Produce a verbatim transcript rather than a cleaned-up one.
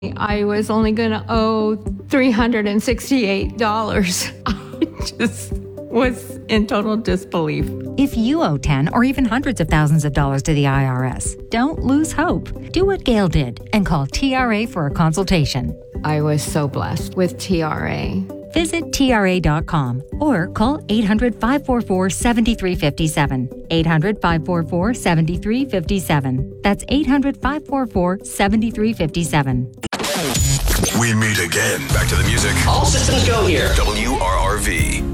I was only going to owe three hundred sixty-eight dollars. I just was in total disbelief. If you owe ten or even hundreds of thousands of dollars to the I R S, don't lose hope. Do what Gail did and call T R A for a consultation. I was so blessed with T R A. Visit T R A dot com or call eight hundred, five four four, seven three five seven. eight hundred, five four four, seven three five seven. That's eight hundred, five four four, seven three five seven. We meet again. Back to the music. All systems go here. W R R V.